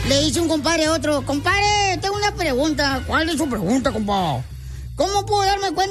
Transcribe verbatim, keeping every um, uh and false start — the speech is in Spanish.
Le dice un compadre a otro, compadre, tengo una pregunta. ¿Cuál es su pregunta, compadre? ¿Cómo puedo darme cuenta